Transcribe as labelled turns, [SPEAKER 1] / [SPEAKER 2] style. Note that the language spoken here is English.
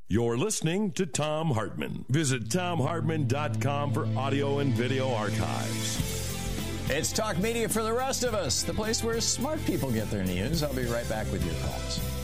[SPEAKER 1] You're listening to Thom Hartmann. Visit ThomHartmann.com for audio and video archives.
[SPEAKER 2] It's Talk Media for the rest of us, the place where smart people get their news. I'll be right back with your calls.